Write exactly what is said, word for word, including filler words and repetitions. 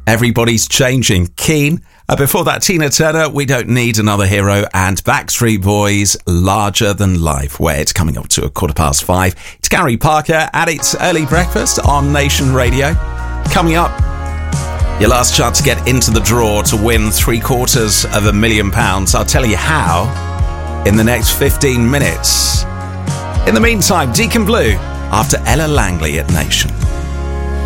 Everybody's Changing. Keane. Uh, before that, Tina Turner, We Don't Need Another Hero, and Backstreet Boys, Larger Than Life, where it's coming up to a quarter past five. It's Gary Parker at its early breakfast on Nation Radio. Coming up, your last chance to get into the draw to win three quarters of a million pounds. I'll tell you how in the next fifteen minutes. In the meantime, Deacon Blue after Ella Langley at Nation.